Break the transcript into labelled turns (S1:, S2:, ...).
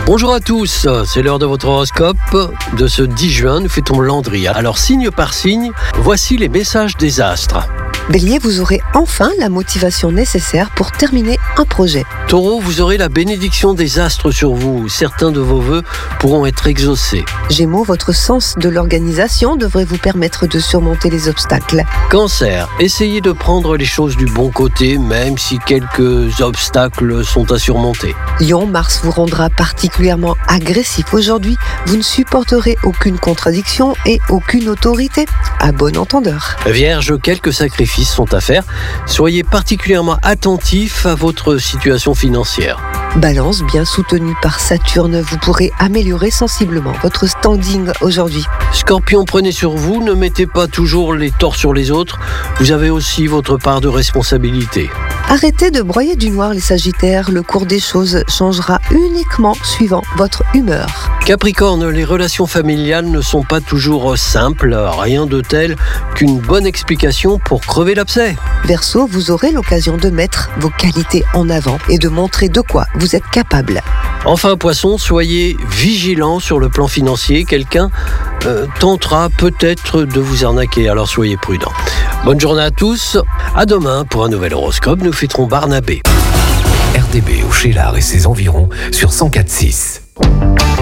S1: Bonjour à tous, c'est l'heure de votre horoscope de ce 10 juin, nous fêtons Landry. Alors signe par signe, voici les messages des astres.
S2: Bélier, vous aurez enfin la motivation nécessaire pour terminer un projet.
S1: Taureau, vous aurez la bénédiction des astres sur vous, certains de vos vœux pourront être exaucés.
S2: Gémeaux, votre sens de l'organisation devrait vous permettre de surmonter les obstacles.
S1: Cancer, essayez de prendre les choses du bon côté, même si quelques obstacles sont à surmonter.
S2: Lion, Mars vous rendra particulièrement agressif aujourd'hui. Vous ne supporterez aucune contradiction et aucune autorité. À bon entendeur.
S1: Vierge, quelques sacrifices sont à faire. Soyez particulièrement attentif à votre situation financière.
S2: Balance, bien soutenu par Saturne, vous pourrez améliorer sensiblement votre standing aujourd'hui.
S1: Scorpion, prenez sur vous, ne mettez pas toujours les torts sur les autres. Vous avez aussi votre part de responsabilité.
S2: Arrêtez de broyer du noir les Sagittaires, le cours des choses changera uniquement suivant votre humeur.
S1: Capricorne, les relations familiales ne sont pas toujours simples, rien de tel qu'une bonne explication pour crever l'abcès.
S2: Verseau, vous aurez l'occasion de mettre vos qualités en avant et de montrer de quoi vous êtes capable.
S1: Enfin, Poisson, soyez vigilant sur le plan financier, quelqu'un tentera peut-être de vous arnaquer, alors soyez prudents. Bonne journée à tous, à demain pour un nouvel horoscope, nous fêterons Barnabé.
S3: RDB au Cheylard et ses environs sur 104.6.